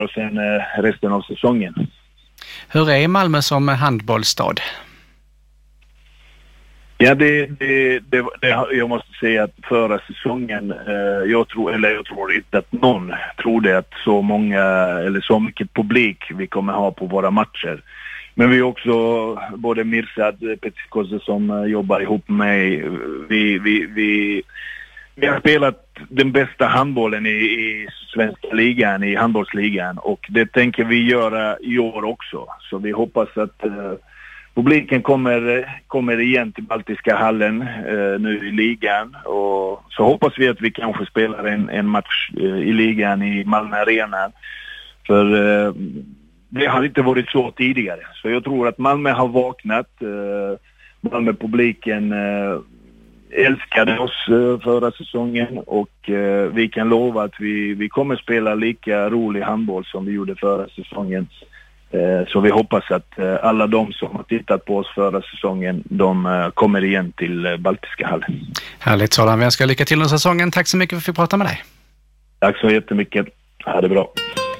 och sen resten av säsongen. Hur är Malmö som handbollsstad? Ja, jag måste säga att förra säsongen, jag tror inte att någon trodde att så många eller så mycket publik vi kommer ha på våra matcher. Men vi också, både Mirsad Petikoze som jobbar ihop med mig, vi har spelat den bästa handbollen i svenska ligan, i handbollsligan, och det tänker vi göra i år också. Så vi hoppas att publiken kommer igen till Baltiska hallen nu i ligan, och så hoppas vi att vi kanske spelar en match i ligan i Malmö Arena. För det har inte varit så tidigare. Så jag tror att Malmö har vaknat. Malmö-publiken älskade oss förra säsongen, och vi kan lova att vi kommer spela lika rolig handboll som vi gjorde förra säsongen. Så vi hoppas att alla de som har tittat på oss förra säsongen, de kommer igen till Baltiska hallen. Härligt, Soran. Vi önskar lycka till under säsongen. Tack så mycket för att vi fick prata med dig. Tack så jättemycket. Ha det bra.